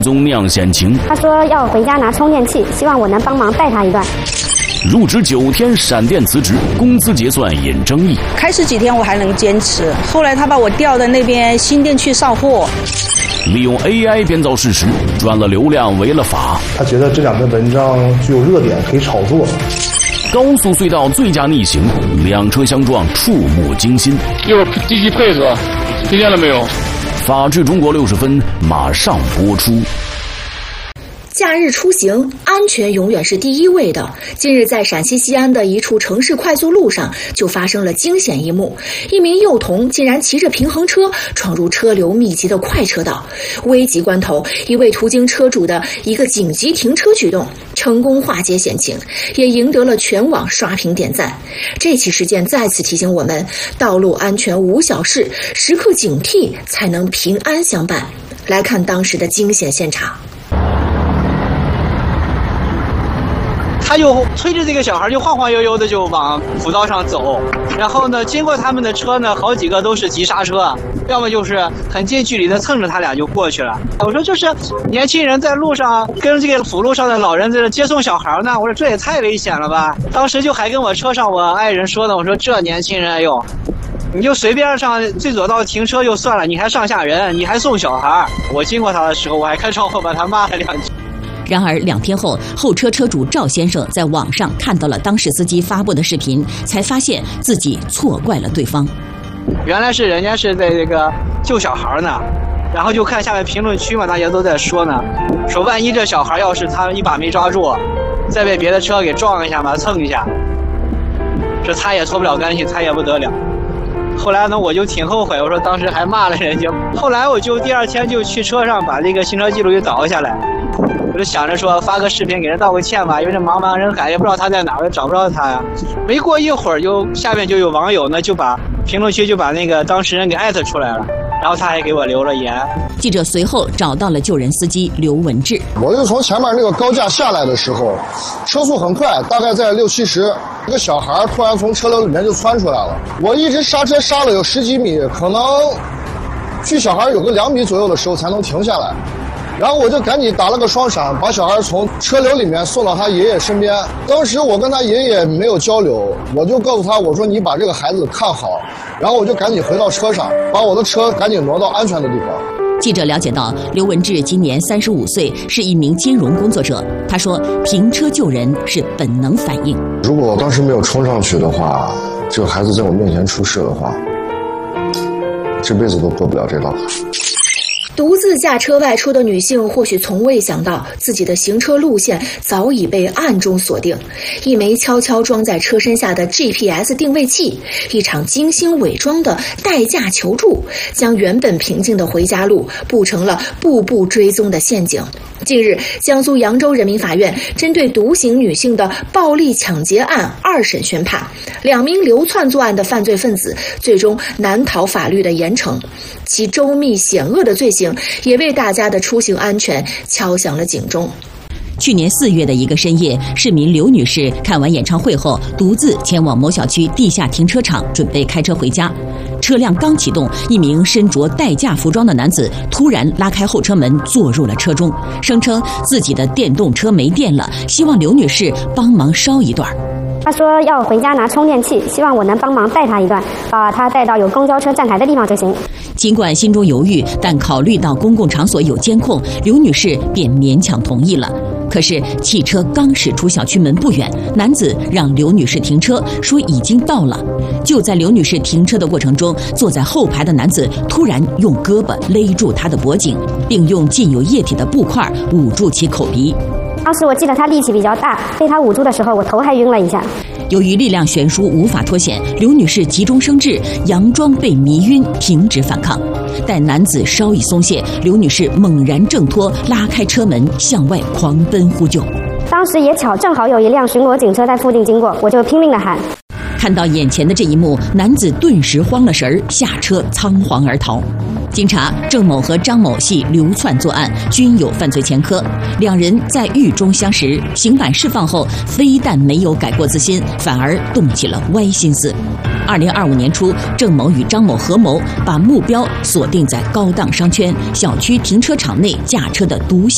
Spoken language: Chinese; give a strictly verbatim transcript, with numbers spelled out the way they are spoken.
宗酿险情。 他说要回家拿充电器，希望我能帮忙带他一段。 入职九天闪电辞职，工资结算引争议。 开始几天我还能坚持，后来他把我调到那边新店去上货。 利用 A I 编造事实，赚了流量，违了法。 他觉得这两篇文章具有热点，可以炒作。 高速隧道醉驾逆行，两车相撞，触目惊心。 一会儿继续配合，听见了没有？ 法治中国六十分马上播出。 假日出行，安全永远是第一位的。近日，在陕西西安的一处城市快速路上，就发生了惊险一幕：一名幼童竟然骑着平衡车闯入车流密集的快车道。危急关头，一位途经车主的一个紧急停车举动，成功化解险情，也赢得了全网刷屏点赞。这起事件再次提醒我们，道路安全无小事，时刻警惕才能平安相伴。来看当时的惊险现场。 他就推着这个小孩就晃晃悠悠的就往辅道上走，然后呢，经过他们的车呢，好几个都是急刹车，要么就是很近距离的蹭着他俩就过去了。我说就是年轻人在路上跟这个辅路上的老人在这接送小孩呢，我说这也太危险了吧。当时就还跟我车上我爱人说呢，我说这年轻人，哎呦，你就随便上最左道停车就算了，你还上下人，你还送小孩。我经过他的时候，我还开窗户把他骂了两句。 然而两天后，后车车主赵先生在网上看到了当事司机发布的视频，才发现自己错怪了对方。 原来是人家是在这个救小孩呢，然后就看下面评论区嘛，大家都在说呢，说万一这小孩要是他一把没抓住，再被别的车给撞一下嘛，蹭一下，这他也脱不了干系，他也不得了。后来呢，我就挺后悔，我说当时还骂了人家。后来我就第二天就去车上把这个行车记录给导下来。我就想着说发个视频给人道个歉吧，因为这茫茫人海也不知道他在哪儿，找不着他呀。没过一会儿就下面就有网友呢就把评论区就把那个当事人给艾特出来了，然后他还给我留了言。 记者随后找到了救人司机刘文志。 我就从前面那个高架下来的时候，车速很快，大概在六七十，一个小孩突然从车流里面就窜出来了。我一直刹车刹了有十几米，可能距小孩有个两米左右的时候才能停下来。然后我就赶紧打了个双闪，把小孩从车流里面送到他爷爷身边。当时我跟他爷爷没有交流，我就告诉他，我说你把这个孩子看好。然后我就赶紧回到车上，把我的车赶紧挪到安全的地方。 记者了解到，刘文志今年三十五岁，是一名金融工作者。他说，停车救人是本能反应。 如果我当时没有冲上去的话，这个孩子在我面前出事的话，这辈子都过不了这道坎。 独自驾车外出的女性或许从未想到，自己的行车路线早已被暗中锁定。一枚悄悄装在车身下的 G P S 定位器，一场精心伪装的代驾求助，将原本平静的回家路布成了步步追踪的陷阱。近日，江苏扬州人民法院针对独行女性的暴力抢劫案二审宣判，两名流窜作案的犯罪分子最终难逃法律的严惩。其周密险恶的罪行也为大家的出行安全敲响了警钟。 去年四月的一个深夜，市民刘女士看完演唱会后，独自前往某小区地下停车场，准备开车回家。车辆刚启动，一名身着代驾服装的男子突然拉开后车门，坐入了车中，声称自己的电动车没电了，希望刘女士帮忙烧一段。 他说要回家拿充电器，希望我能帮忙带他一段，把他带到有公交车站台的地方就行。 尽管心中犹豫，但考虑到公共场所有监控，刘女士便勉强同意了。可是汽车刚驶出小区门不远，男子让刘女士停车，说已经到了。就在刘女士停车的过程中，坐在后排的男子突然用胳膊勒住她的脖颈，并用浸有液体的布块捂住其口鼻。 当时我记得他力气比较大，被他捂住的时候，我头还晕了一下。 由于力量悬殊无法脱险，刘女士急中生智，佯装被迷晕，停止反抗。待男子稍一松懈，刘女士猛然挣脱，拉开车门向外狂奔呼救。 当时也巧，正好有一辆巡逻警车在附近经过，我就拼命地喊。 看到眼前的这一幕，男子顿时慌了神儿，下车仓皇而逃。经查，郑某和张某系流窜作案，均有犯罪前科。两人在狱中相识，刑满释放后，非但没有改过自新，反而动起了歪心思。二零二五年初，郑某与张某合谋，把目标锁定在高档商圈、小区停车场内驾车的独行